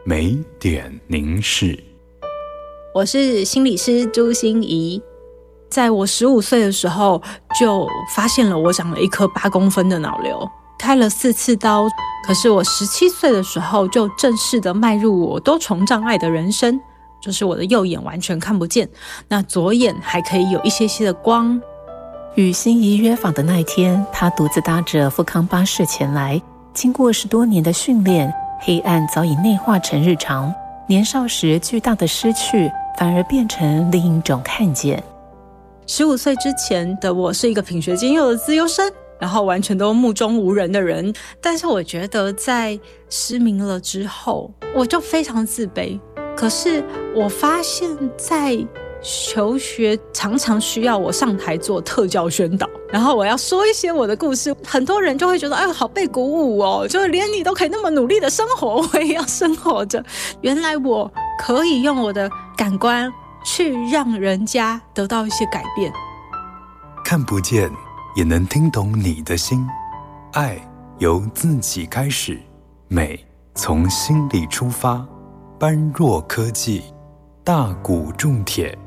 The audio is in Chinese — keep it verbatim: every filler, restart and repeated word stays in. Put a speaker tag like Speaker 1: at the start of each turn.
Speaker 1: 美点凝视。
Speaker 2: 我是心理师朱心怡，在我十五岁的时候就发现了我长了一颗八公分的脑瘤，开了四次刀。可是我十七岁的时候就正式的迈入我多重障碍的人生，就是我的右眼完全看不见，那左眼还可以有一些些的光。
Speaker 3: 与心怡约访的那一天，他独自搭着富康巴士前来，经过十多年的训练，黑暗早已内化成日常，年少时巨大的失去反而变成另一种看见。
Speaker 2: 十五岁之前的我是一个品学兼优的资优生，然后完全都目中无人的人，但是我觉得在失明了之后我就非常自卑。可是我发现在求学常常需要我上台做特教宣导，然后我要说一些我的故事，很多人就会觉得哎，好被鼓舞哦，就是连你都可以那么努力的生活，我也要生活着。原来我可以用我的感官去让人家得到一些改变。
Speaker 1: 看不见也能听懂你的心，爱由自己开始，美从心里出发。般若科技，大谷种铁。